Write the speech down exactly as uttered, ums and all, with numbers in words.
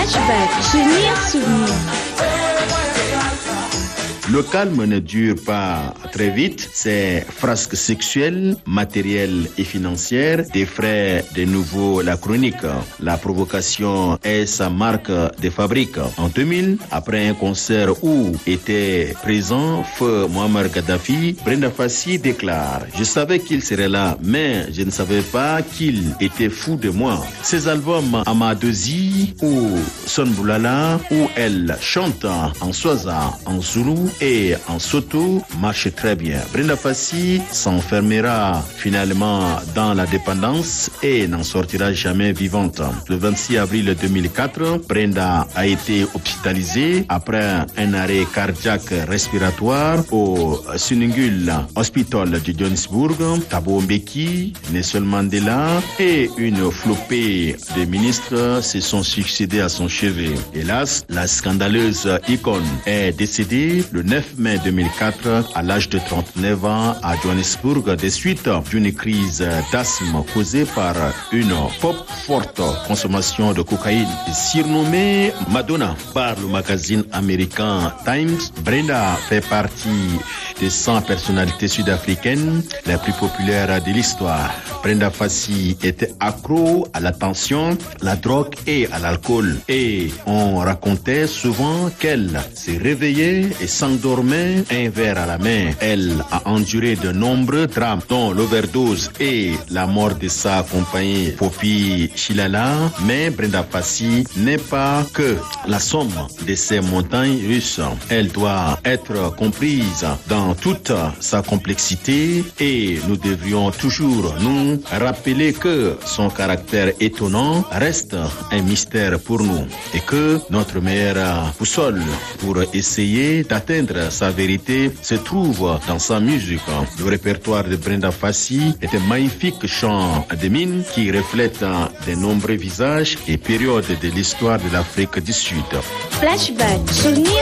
Flashback, souvenir, souvenir. Le calme ne dure pas très vite. Ces frasques sexuelles, matérielles et financières défraient de nouveau la chronique. La provocation est sa marque de fabrique. En deux mille, après un concert où était présent feu Muammar Kadhafi, Brenda Fassie déclare « Je savais qu'il serait là, mais je ne savais pas qu'il était fou de moi. » Ses albums Amadozi ou Son Boulala, où elle chante en Swaza, en Zoulou et en Soto, marche très bien. Brenda Fassie s'enfermera finalement dans la dépendance et n'en sortira jamais vivante. Le vingt-six avril deux mille quatre, Brenda a été hospitalisée après un arrêt cardiaque respiratoire au Suningul Hospital de Johannesburg. Thabo Mbeki, Nelson Mandela et une flopée de ministres se sont succédés à son chevet. Hélas, la scandaleuse icône est décédée le neuf mai deux mille quatre à l'âge de trente-neuf ans à Johannesburg des suites d'une crise d'asthme causée par une pop forte consommation de cocaïne. Surnommée Madonna par le magazine américain Times, Brenda fait partie des cent personnalités sud-africaines les plus populaires de l'histoire. Brenda Fassie était accro à l'attention, la drogue et à l'alcool. Et on racontait souvent qu'elle se réveillait et s'endormait un verre à la main. Elle a enduré de nombreux drames, dont l'overdose et la mort de sa compagne Poppy Chilala. Mais Brenda Fassie n'est pas que la somme de ces montagnes russes. Elle doit être comprise dans toute sa complexité et nous devrions toujours nous rappeler que son caractère étonnant reste un mystère pour nous et que notre meilleure boussole pour essayer d'atteindre sa vérité se trouve dans sa musique. Le répertoire de Brenda Fassie est un magnifique chant de mine qui reflète de nombreux visages et périodes de l'histoire de l'Afrique du Sud. Flashback, souvenir.